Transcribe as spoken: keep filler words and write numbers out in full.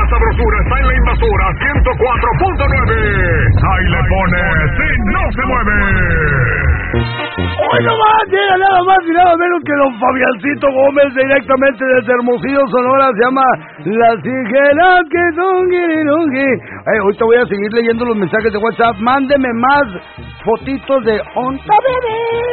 sabrosura está en la invasora ciento cuatro punto nueve. Ahí le pone si no se mueve. Hoy nomás llega nada más y nada menos que don Fabiancito Gómez directamente desde Hermosillo, Sonora. Se llama Las Tijeras que son guirirungi. Hey, hoy te voy a seguir leyendo los mensajes de WhatsApp. Mándeme más fotitos de onta bebé.